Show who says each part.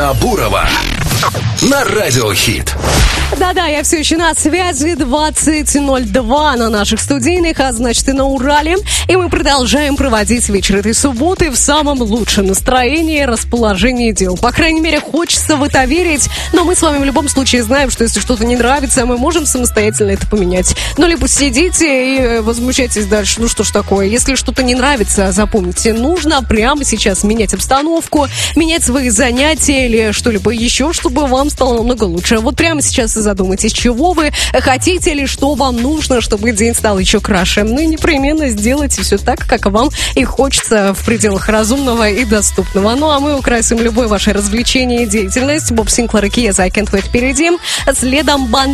Speaker 1: Бурова на Радио Хит.
Speaker 2: Да-да, я все еще на связи. 20:02 на наших студийных, а значит и на Урале. И мы продолжаем проводить вечер этой субботы в самом лучшем настроении, расположении дел. По крайней мере, хочется в это верить. Но мы с вами в любом случае знаем, что если что-то не нравится, мы можем самостоятельно это поменять. Ну, либо сидите и возмущайтесь дальше. Ну, что ж такое. Если что-то не нравится, запомните, нужно прямо сейчас менять обстановку, менять свои занятия или что-либо еще, чтобы вам стало намного лучше. Вот прямо сейчас и задумайтесь, чего вы хотите или что вам нужно, чтобы день стал еще краше. Ну и непременно сделайте все так, как вам и хочется в пределах разумного и доступного. Ну а мы украсим любое ваше развлечение и деятельность. Боб Синклер и Киеза I Can't Wait впереди. Следом банда